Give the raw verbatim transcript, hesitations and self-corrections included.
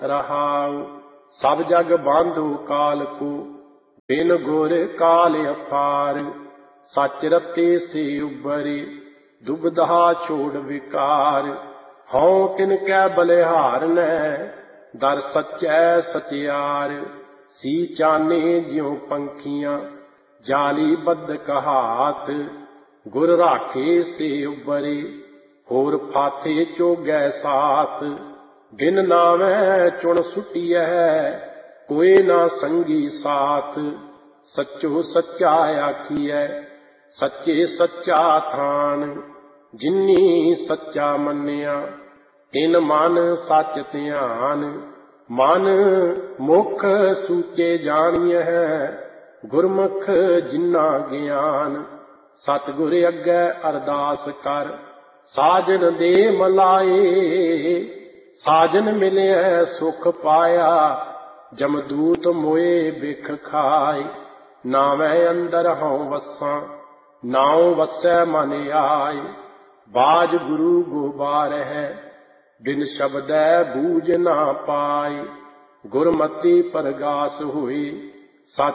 रहाउ। सब जग बांधो काल को, बिन गुर काल अपार। सच रते से उबरे, दुबधा छोड़ विकार। हौं तिन कै बलिहार नै, दर सच्चै सचियार। सी चाने ज्यों पंखियां, जाली बद्ध कहात। गुर राखे से उबरे, होर फाथे चोगै साथ। बिन नावै चुन सुटियै, कोई ना संगी साथ। सच्चो सच्चा आखियै, सच्चे सच्चा थान। जिन्नी सच्चा मन्निया, तिन मन सच ध्यान। मन मुख सूचे जानिए, गुरमुख जिन्ना ज्ञान। सतगुर अग्गै अरदास कर, साजन दे मलाए। साजन मिलिया सुख पाया, जमदूत मोए बिख खाए। नावै अंदर हौं वसां, नाउ वसै मन आए। बाज गुरु गोबार है, बिन शब्दै बूझ ना पाए। गुरमति परगास होए,